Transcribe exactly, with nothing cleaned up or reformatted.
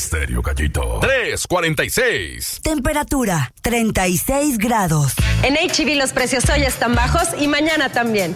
Estéreo Gallito. tres cuarenta y seis. Temperatura, treinta y seis grados. En H E B los precios hoy están bajos y mañana también.